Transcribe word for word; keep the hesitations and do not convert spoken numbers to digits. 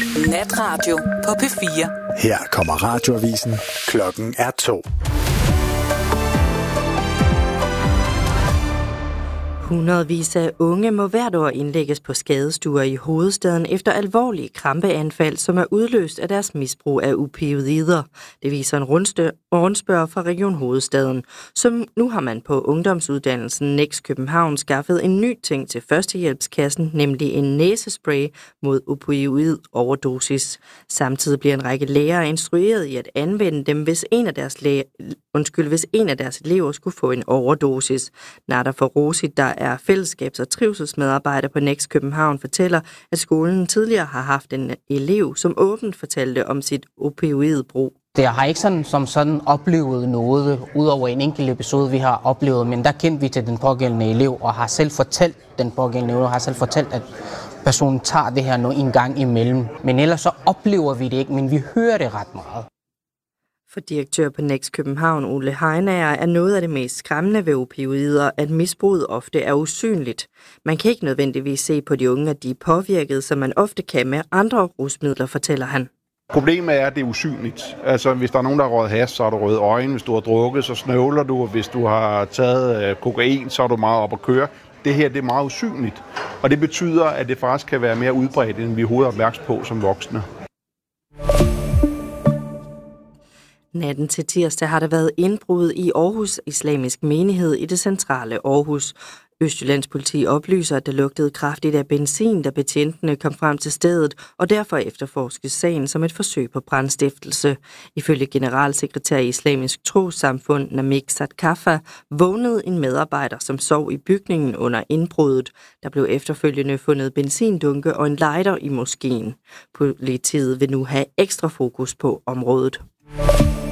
Natradio på P fire. Her kommer radioavisen. Klokken er to. Hundredvis af unge må hvert år indlægges på skadestuer i hovedstaden efter alvorlige krampeanfald, som er udløst af deres misbrug af opioider. Det viser en rundspørg fra Region Hovedstaden. Som nu har man på ungdomsuddannelsen Next København skaffet en ny ting til førstehjælpskassen, nemlig en næsespray mod opioid-overdosis. Samtidig bliver en række lærere instrueret i at anvende dem, hvis en af deres, læ- Undskyld, hvis en af deres elever skulle få en overdosis. Nader Farosi, der er fællesskabs- og trivselsmedarbejder på Next København, fortæller, at skolen tidligere har haft en elev, som åbent fortalte om sit opioidbrug. Jeg har ikke sådan, som sådan oplevet noget, udover en enkelt episode, vi har oplevet, men der kendte vi til den pågældende elev, og har selv fortalt den pågældende elev, og har selv fortalt, at personen tager det her nu en gang imellem. Men ellers så oplever vi det ikke, men vi hører det ret meget. For direktør på Next København, Ole Heinager, er noget af det mest skræmmende ved opioider, at misbruget ofte er usynligt. Man kan ikke nødvendigvis se på de unge, at de er påvirket, som man ofte kan med andre rusmidler, fortæller han. Problemet er, at det er usynligt. Altså, hvis der er nogen, der har røget hash, så har du røde øjne. Hvis du har drukket, så snøvler du. Hvis du har taget kokain, så er du meget op at køre. Det her det er meget usynligt. Og det betyder, at det faktisk kan være mere udbredt, end vi overhovedet er opmærksom på som voksne. Natten til tirsdag har der været indbrud i Aarhus Islamisk Menighed i det centrale Aarhus. Østjyllands politi oplyser, at det lugtede kraftigt af benzin, da betjentene kom frem til stedet, og derfor efterforskes sagen som et forsøg på brandstiftelse. Ifølge generalsekretær i Islamisk Trossamfund, Namik Sadkafa, vågnede en medarbejder, som sov i bygningen under indbruddet. Der blev efterfølgende fundet benzindunke og en lighter i moskeen. Politiet vil nu have ekstra fokus på området.